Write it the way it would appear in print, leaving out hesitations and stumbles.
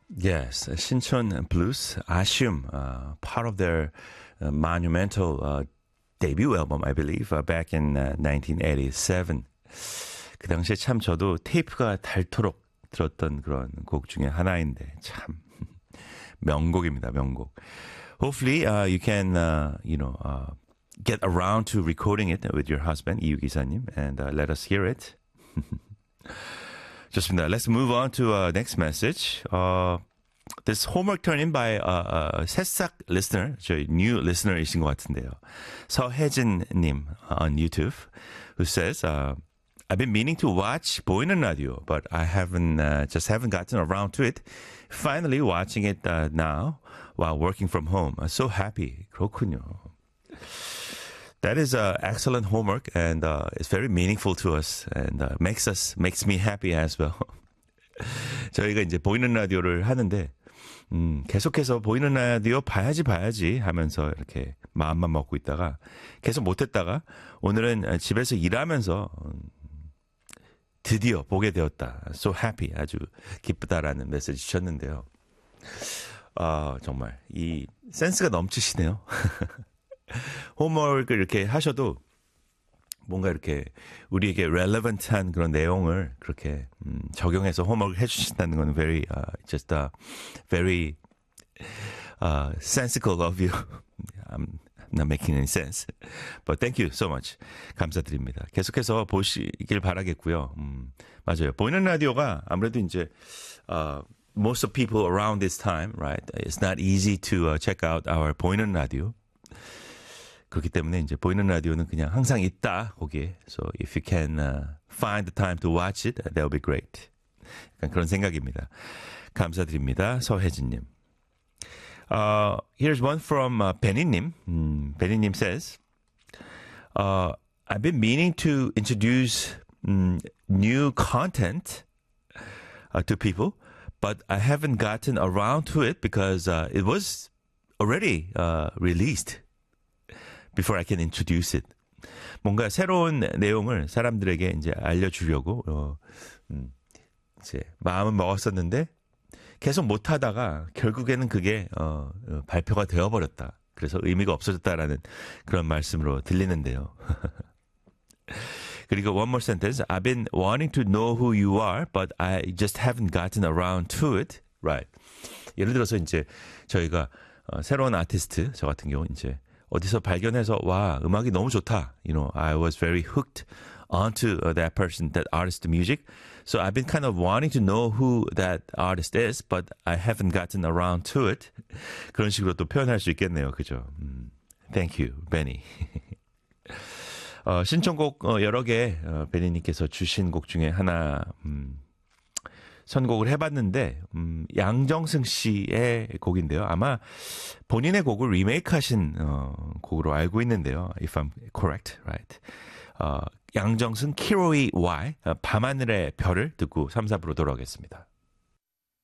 Yes, 신촌 Blues, 아쉬움, part of their monumental debut album, I believe, back in 1987. 그 당시에 참 저도 테이프가 닳도록 들었던 그런 곡 중에 하나인데 참 명곡입니다, 명곡. Hopefully, you can, get around to recording it with your husband, 이유 기사님, and let us hear it. 좋습니다. Let's move on to next message. This homework turned in by 새싹 listener, 저희 new listener이신 것 같은데요. 서혜진님 on YouTube, who says, I've been meaning to watch 보이는 라디오, but I haven't gotten around to it. Finally watching it now while working from home. I'm so happy. 그렇군요. That is excellent homework, and it's very meaningful to us, and makes me happy as well. 저희가 이제 보이는 라디오를 하는데 계속해서 보이는 라디오 봐야지 하면서 이렇게 마음만 먹고 있다가 계속 못했다가 오늘은 집에서 일하면서 드디어 보게 되었다. So happy, 아주 기쁘다라는 메시지 주셨는데요. 정말 이 센스가 넘치시네요. 홈워크를 이렇게 하셔도 뭔가 이렇게 우리에게 relevant한 그런 내용을 그렇게 적용해서 홈워크를 해주신다는 건 very sensical of you. I'm not making any sense. But thank you so much. 감사드립니다. 계속해서 보시길 바라겠고요. 맞아요. 보이는 라디오가 아무래도 이제 most of people around this time, right? It's not easy to check out our 보이는 라디오. 그렇기 때문에 이제 보이는 라디오는 그냥 항상 있다 거기에. So if you can find the time to watch it, that would be great. 약간 그런 생각입니다. 감사드립니다. 서혜진님. Here's one from 베니님. 베니님 says, I've been meaning to introduce new content to people, but I haven't gotten around to it because it was already released. Before I can introduce it. 뭔가 새로운 내용을 사람들에게 이제 알려주려고, 이제 마음은 먹었었는데, 계속 못하다가, 결국에는 그게, 발표가 되어버렸다. 그래서 의미가 없어졌다라는 그런 말씀으로 들리는데요. 그리고 one more sentence. I've been wanting to know who you are, but I just haven't gotten around to it. Right. 예를 들어서 이제 저희가, 새로운 아티스트, 저 같은 경우 이제, 어디서 발견해서 와 음악이 너무 좋다. I was very hooked onto that person, that artist's music. So I've been kind of wanting to know who that artist is, but I haven't gotten around to it. 그런 식으로 또 표현할 수 있겠네요, 그죠? Thank you, Benny. 신청곡 여러 개 베니님께서 주신 곡 중에 하나 선곡을 해봤는데 양정승 씨의 곡인데요. 아마 본인의 곡을 리메이크하신 곡으로 알고 있는데요. If I'm correct, right? 양정승 키로이 Y 밤하늘의 별을 듣고 3, 4부로 돌아오겠습니다.